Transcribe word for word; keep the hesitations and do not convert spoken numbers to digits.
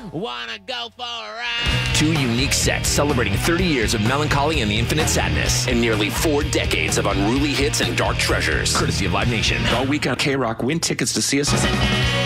Wanna go for a ride? Two unique sets celebrating thirty years of melancholy and the infinite sadness, and nearly four decades of unruly hits and dark treasures. Courtesy of Live Nation. All week on K-Rock. Win tickets to see us.